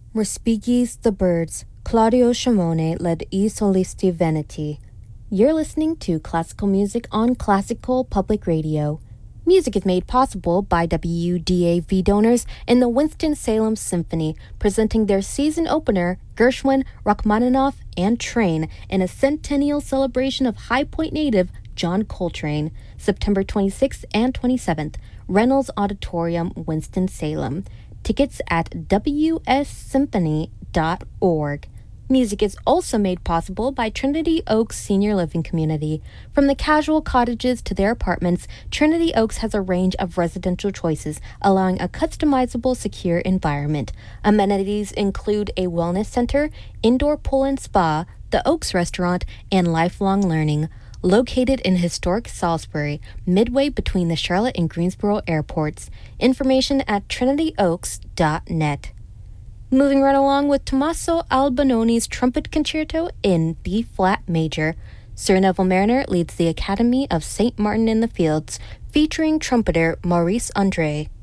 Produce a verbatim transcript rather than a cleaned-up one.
Respighi's The Birds, Claudio Scimone led I Solisti Veneti. You're listening to classical music on Classical Public Radio. Music is made possible by W D A V donors and the Winston-Salem Symphony, presenting their season opener, Gershwin, Rachmaninoff, and Train, in a centennial celebration of High Point native John Coltrane, September twenty-sixth and twenty-seventh, Reynolds Auditorium, Winston-Salem. Tickets at w s symphony dot org. Music is also made possible by Trinity Oaks Senior Living Community. From the casual cottages to their apartments, Trinity Oaks has a range of residential choices, allowing a customizable, secure environment. Amenities include a wellness center, indoor pool and spa, the Oaks Restaurant, and lifelong learning. Located in historic Salisbury, midway between the Charlotte and Greensboro airports. Information at trinity oaks dot net. Moving right along with Tommaso Albinoni's Trumpet Concerto in B-flat major. Sir Neville Marriner leads the Academy of Saint Martin in the Fields, featuring trumpeter Maurice Andre.